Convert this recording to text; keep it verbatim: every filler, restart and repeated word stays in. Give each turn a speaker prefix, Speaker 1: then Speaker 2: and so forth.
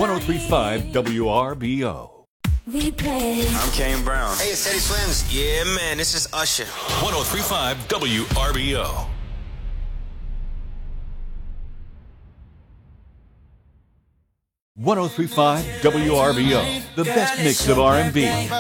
Speaker 1: ten thirty-five W R B O.
Speaker 2: I'm Kane Brown.
Speaker 3: Hey, it's Teddy Swims.
Speaker 2: Yeah, man, this is Usher.
Speaker 1: ten thirty-five W R B O. ten thirty-five W R B O, the best mix of R and B,